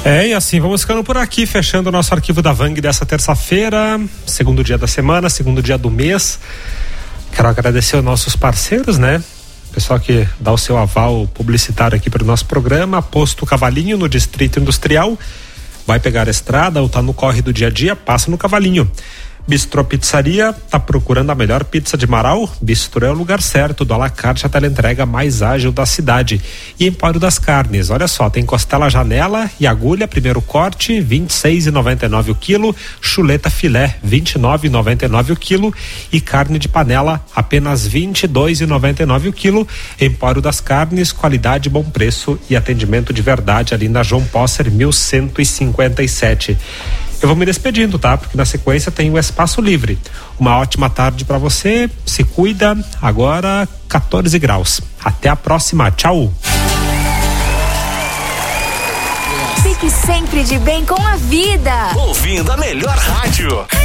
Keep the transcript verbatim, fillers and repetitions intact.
É, e assim vamos ficando por aqui, fechando o nosso arquivo da Vang dessa terça-feira, segundo dia da semana, segundo dia do mês. Quero agradecer aos nossos parceiros, né? Pessoal que dá o seu aval publicitário aqui para o nosso programa. Posto Cavalinho, no Distrito Industrial. Vai pegar a estrada ou tá no corre do dia a dia, passa no Cavalinho. Bistrô Pizzaria, tá procurando a melhor pizza de Marau? Bistrô é o lugar certo, do Alacarte, a teleentrega mais ágil da cidade. E Empório das Carnes, olha só, tem costela janela e agulha, primeiro corte, vinte e seis reais e noventa e nove centavos o quilo, chuleta filé, vinte e nove reais e noventa e nove centavos o quilo e carne de panela, apenas vinte e dois reais e noventa e nove centavos o quilo. Empório das Carnes, qualidade, bom preço e atendimento de verdade ali na João Posser, mil cento e cinquenta e sete. Eu vou me despedindo, tá? Porque na sequência tem o Espaço Livre. Uma ótima tarde pra você, se cuida, agora quatorze graus. Até a próxima, tchau! Fique sempre de bem com a vida. Ouvindo a melhor rádio.